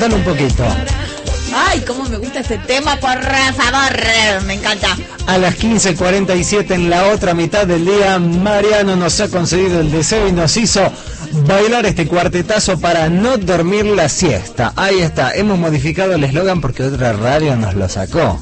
Cantalo un poquito. Ay, cómo me gusta este tema, por favor, me encanta. A las 15:47 en la otra mitad del día, Mariano nos ha concedido el deseo y nos hizo bailar este cuartetazo para no dormir la siesta. Ahí está, hemos modificado el eslogan porque otra radio nos lo sacó.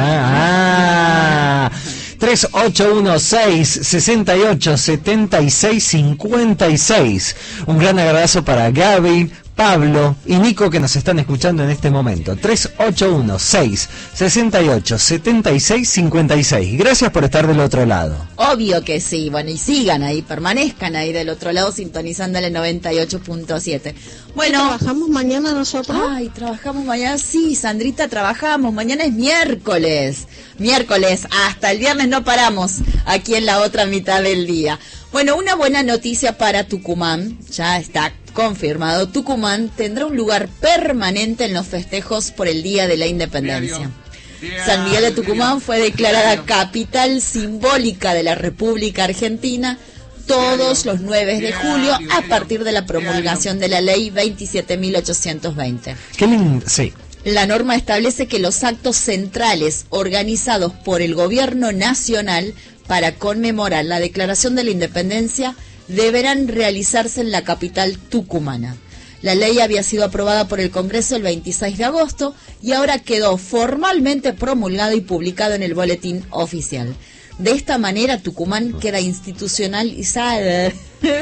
3816-6876-56. Un gran abrazo para Gaby, Pablo y Nico que nos están escuchando en este momento. 3816-6876-56. Gracias por estar del otro lado. Obvio que sí. Bueno, y sigan ahí, permanezcan ahí del otro lado sintonizando el 98.7. Bueno, ¿trabajamos mañana nosotros? Ay, trabajamos mañana. Sí, Sandrita, trabajamos. Mañana es miércoles. Miércoles, hasta el viernes no paramos aquí en la otra mitad del día. Bueno, una buena noticia para Tucumán. Ya está confirmado. Tucumán tendrá un lugar permanente en los festejos por el Día de la Independencia. San Miguel de Tucumán fue declarada capital simbólica de la República Argentina todos los 9 de julio a partir de la promulgación de la ley 27.820. Qué lindo, sí. La norma establece que los actos centrales organizados por el gobierno nacional para conmemorar la declaración de la independencia deberán realizarse en la capital tucumana. La ley había sido aprobada por el Congreso el 26 de agosto y ahora quedó formalmente promulgada y publicada en el boletín oficial. De esta manera, Tucumán queda institucionalizada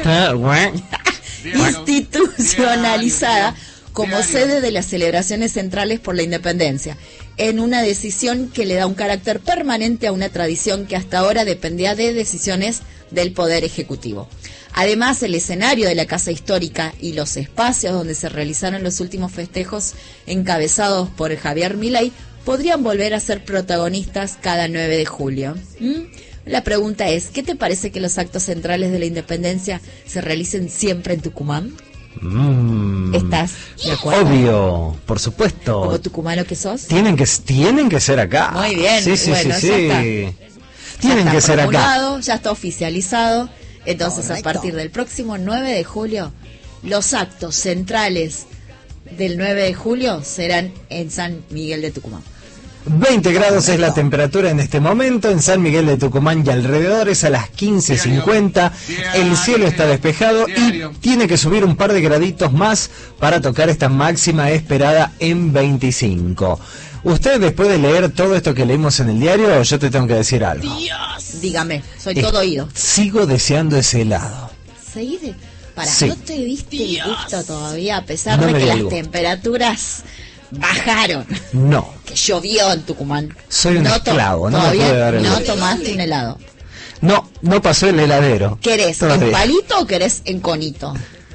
como sede de las celebraciones centrales por la independencia, en una decisión que le da un carácter permanente a una tradición que hasta ahora dependía de decisiones del Poder Ejecutivo. Además, el escenario de la Casa Histórica y los espacios donde se realizaron los últimos festejos encabezados por Javier Milei podrían volver a ser protagonistas cada 9 de julio. La pregunta es, ¿qué te parece que los actos centrales de la independencia se realicen siempre en Tucumán? ¿Estás de acuerdo? Obvio, por supuesto. ¿Como tucumano que sos? Tienen que ser acá. Muy bien, sí, bueno, sí. Ya Tienen está que ser acá. acá. Ya está oficializado. Entonces, Correcto. A partir del próximo 9 de julio, los actos centrales del 9 de julio serán en San Miguel de Tucumán. 20 grados es la temperatura en este momento en San Miguel de Tucumán y alrededores. A las 15:50 el cielo está despejado y tiene que subir un par de graditos más para tocar esta máxima esperada en 25. Usted, después de leer todo esto que leímos en el diario, yo te tengo que decir algo. Dígame, soy todo oído. Sigo deseando ese helado. ¿Seguí de...? Sí. ¿No te diste el gusto todavía a pesar No de me que di las el gusto. temperaturas bajaron? No, Que llovió en Tucumán. soy un esclavo, no me todavía puede dar el no gusto. tomaste un helado. No pasó el heladero. ¿Querés Todavía. en palito o querés en conito?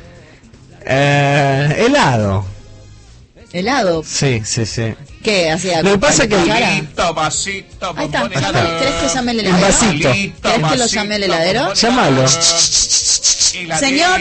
Helado. ¿Helado? Sí. ¿Qué hacía? Lo que pasa es que- Vasito, Ahí está. bombón helado. ¿Querés que llame el Un heladero? vasito. ¿Querés que lo llame el heladero? Llámalo. Señor,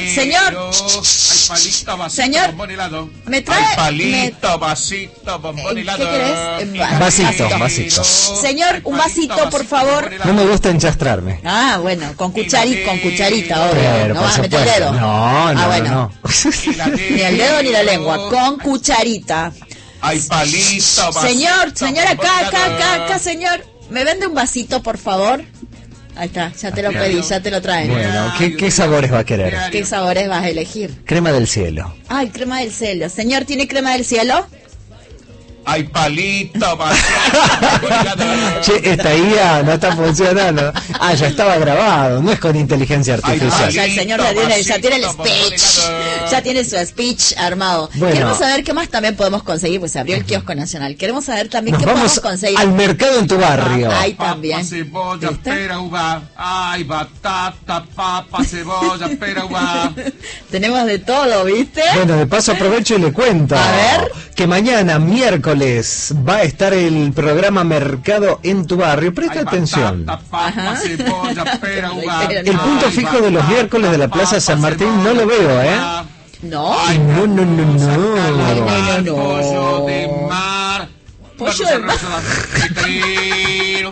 Señor, me trae- Ay, palito, vasito, bombón ¿Qué helado. querés? Vasito. Señor, un vasito, por favor. No me gusta enchastrarme. Ah, bueno, con cucharita, obvio. Pero, No por vas a meter el supuesto. dedo. No. Bueno. Ni el dedo ni la lengua, con cucharita. Ay, palito, vasito, Señor, acá, bombón helado. señor. ¿Me vende un vasito, por favor? Ahí está, ya te lo pedí, ya te lo traen. Bueno, ¿qué sabores va a querer? ¿Qué sabores vas a elegir? Crema del cielo. Ay, crema del cielo. Señor, ¿tiene crema del cielo? Ay, palito, vasito, bombón helado. Che, esta IA no está funcionando. Ah, ya estaba grabado, no es con inteligencia Ya artificial. el señor ya tiene el speech. Ya tiene su speech armado. Bueno. Queremos saber qué más también podemos conseguir, pues se abrió el kiosco nacional. Queremos saber también Nos qué vamos podemos conseguir. al mercado en tu barrio. Ahí también. Papa, cebolla, ¿Viste? pera, uva. Ay, batata, papa, cebolla, pera, uva. Tenemos de todo, ¿viste? Bueno, de paso aprovecho y le cuento A ver. que mañana, miércoles, va a estar el programa Mercado en tu barrio. Presta Ay, atención. batata, papa, Ajá. cebolla, pera, uva. El El punto Ay, fijo de los batata, miércoles de la Plaza San Martín no lo veo, ¿eh? No. Ay, No. No. pollo de mar. Pollo de mar.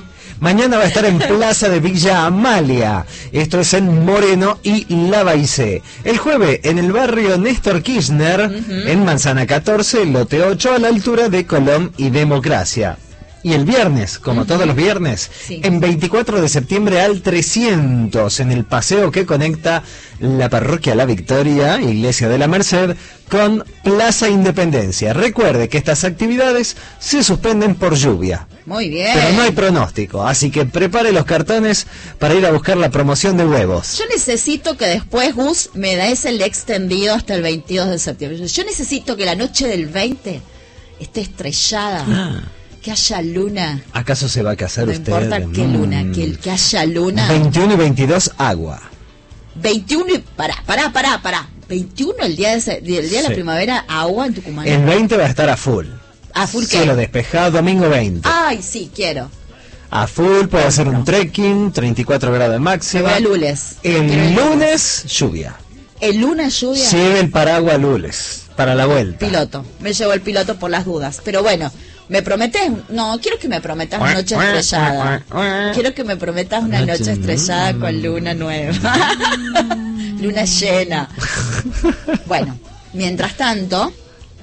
Mañana va a estar en Plaza de Villa Amalia. Esto es en Moreno y Lavaicé. El jueves en el barrio Néstor Kirchner, en Manzana 14, lote 8, a la altura de Colón y Democracia. Y el viernes, como todos los viernes, en 24 de septiembre al 300, en el paseo que conecta la parroquia La Victoria, Iglesia de la Merced, con Plaza Independencia. Recuerde que estas actividades se suspenden por lluvia. Muy bien. Pero no hay pronóstico, así que prepare los cartones para ir a buscar la promoción de huevos. Yo necesito que después, Gus, me des el extendido hasta el 22 de septiembre. Yo necesito que la noche del 20 esté estrellada. Que haya luna. ¿Acaso se va a casar usted? No importa qué luna, que haya luna. 21 y 22, agua. 21 y... Pará. 21 el día de la primavera, agua en Tucumán. El 20 va a estar a full. ¿A full qué? Cielo despejado, domingo 20. Ay, sí, quiero. A full, puede hacer un trekking, 34 grados de máxima. Me voy a Lules. El lunes, lluvia. ¿El lunes lluvia? Lleve el paraguas Lules, para la vuelta. Piloto. Me llevo el piloto por las dudas. Pero bueno... ¿Me prometes? No, quiero que me prometas una noche estrellada. Quiero que me prometas una noche estrellada con luna nueva. Luna llena. Bueno, mientras tanto,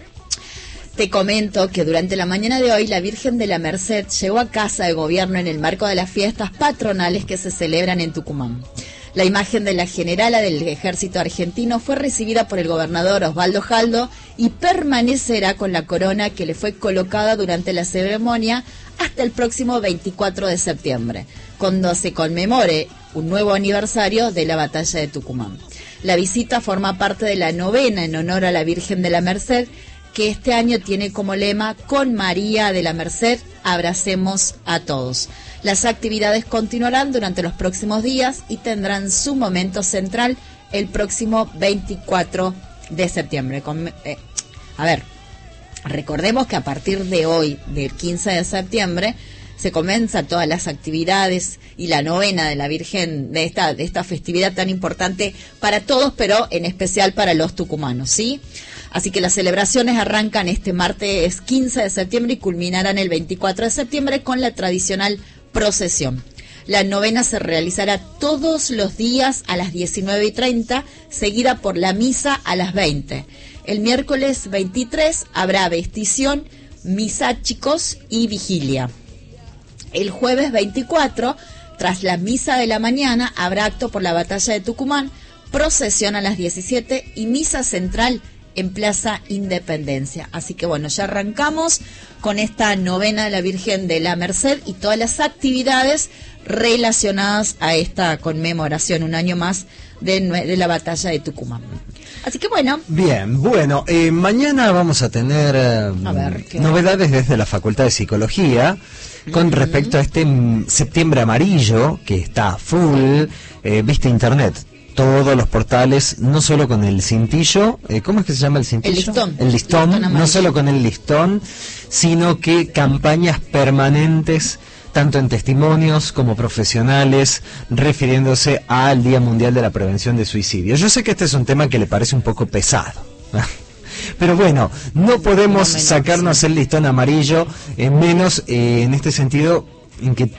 te comento que durante la mañana de hoy la Virgen de la Merced llegó a Casa de Gobierno en el marco de las fiestas patronales que se celebran en Tucumán. La imagen de la generala del ejército argentino fue recibida por el gobernador Osvaldo Jaldo y permanecerá con la corona que le fue colocada durante la ceremonia hasta el próximo 24 de septiembre, cuando se conmemore un nuevo aniversario de la batalla de Tucumán. La visita forma parte de la novena en honor a la Virgen de la Merced, que este año tiene como lema "Con María de la Merced, abracemos a todos". Las actividades continuarán durante los próximos días y tendrán su momento central el próximo 24 de septiembre. Recordemos que a partir de hoy, del 15 de septiembre, se comienzan todas las actividades y la novena de la Virgen de esta festividad tan importante para todos, pero en especial para los tucumanos, ¿sí? Así que las celebraciones arrancan este martes 15 de septiembre y culminarán el 24 de septiembre con la tradicional procesión. La novena se realizará todos los días a las 19:30, seguida por la misa a las 20. El miércoles 23 habrá vestición, misa chicos y vigilia. El jueves 24, tras la misa de la mañana, habrá acto por la batalla de Tucumán, procesión a las 17 y misa central en Plaza Independencia. Así que bueno, ya arrancamos con esta novena de la Virgen de la Merced y todas las actividades relacionadas a esta conmemoración, un año más de la batalla de Tucumán. Así que bueno. Bien, bueno, mañana vamos a tener novedades desde la Facultad de Psicología con respecto a este septiembre amarillo que está full, viste internet. Todos los portales, no solo con el cintillo, ¿cómo es que se llama el cintillo? El listón, no solo con el listón, sino que campañas permanentes, tanto en testimonios como profesionales, refiriéndose al Día Mundial de la Prevención de Suicidio. Yo sé que este es un tema que le parece un poco pesado, pero bueno, no podemos sacarnos el listón amarillo, menos en este sentido, en que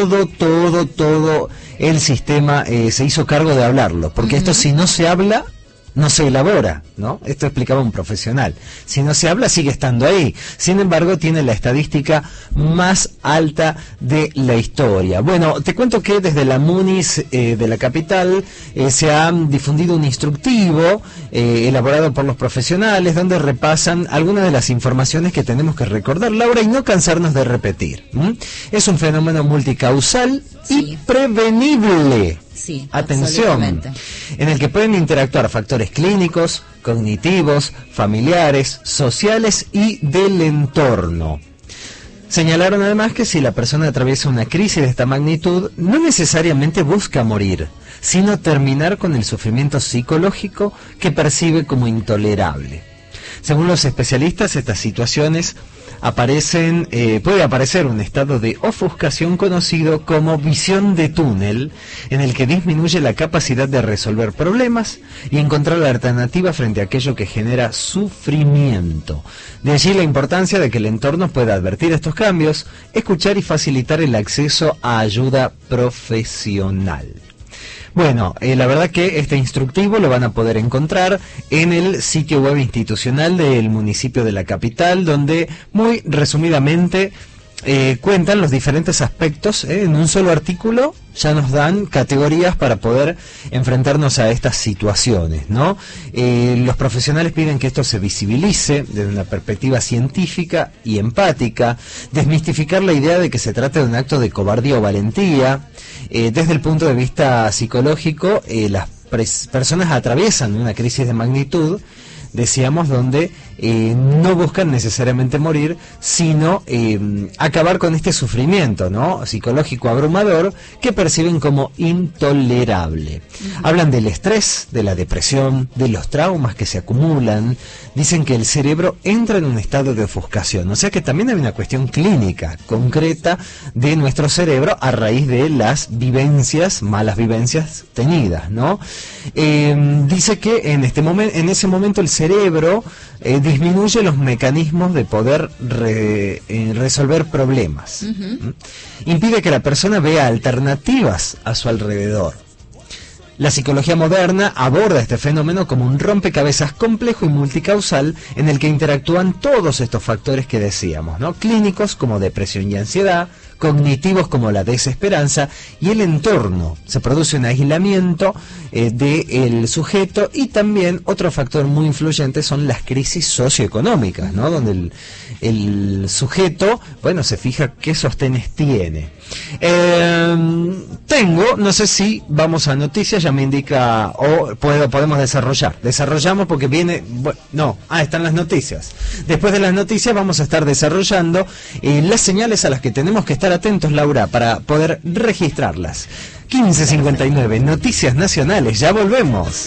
todo el sistema se hizo cargo de hablarlo, porque esto si no se habla, no se elabora, ¿no? Esto explicaba un profesional. Si no se habla, sigue estando ahí. Sin embargo, tiene la estadística más alta de la historia. Bueno, te cuento que desde la MUNIS de la capital se ha difundido un instructivo elaborado por los profesionales donde repasan algunas de las informaciones que tenemos que recordar, Laura, y no cansarnos de repetir. Es un fenómeno multicausal y prevenible. Sí, atención, en el que pueden interactuar factores clínicos, cognitivos, familiares, sociales y del entorno. Señalaron además que si la persona atraviesa una crisis de esta magnitud, no necesariamente busca morir, sino terminar con el sufrimiento psicológico que percibe como intolerable. Según los especialistas, estas situaciones puede aparecer un estado de ofuscación conocido como visión de túnel, en el que disminuye la capacidad de resolver problemas y encontrar la alternativa frente a aquello que genera sufrimiento. De allí la importancia de que el entorno pueda advertir estos cambios, escuchar y facilitar el acceso a ayuda profesional. Bueno, la verdad que este instructivo lo van a poder encontrar en el sitio web institucional del municipio de la capital, donde muy resumidamente cuentan los diferentes aspectos. En un solo artículo ya nos dan categorías para poder enfrentarnos a estas situaciones, ¿no? Los profesionales piden que esto se visibilice desde una perspectiva científica y empática, desmistificar la idea de que se trata de un acto de cobardía o valentía. Desde el punto de vista psicológico, las personas atraviesan una crisis de magnitud, decíamos, donde no buscan necesariamente morir, sino acabar con este sufrimiento, ¿no?, psicológico abrumador que perciben como intolerable. Hablan del estrés, de la depresión, de los traumas que se acumulan. Dicen que el cerebro entra en un estado de ofuscación, o sea que también hay una cuestión clínica concreta de nuestro cerebro a raíz de las vivencias, malas vivencias tenidas, ¿no? Dice que en ese momento el cerebro disminuye los mecanismos de poder resolver problemas. Impide que la persona vea alternativas a su alrededor. La psicología moderna aborda este fenómeno como un rompecabezas complejo y multicausal en el que interactúan todos estos factores que decíamos, ¿no? Clínicos como depresión y ansiedad, cognitivos como la desesperanza y el entorno. Se produce un aislamiento del sujeto, y también otro factor muy influyente son las crisis socioeconómicas, ¿no?, donde el sujeto, bueno, se fija qué sostenes tiene. No sé si vamos a noticias, ya me indica, o podemos desarrollamos porque viene, están las noticias. Después de las noticias vamos a estar desarrollando las señales a las que tenemos que estar atentos, Laura, para poder registrarlas. 15:59, Noticias Nacionales, ya volvemos.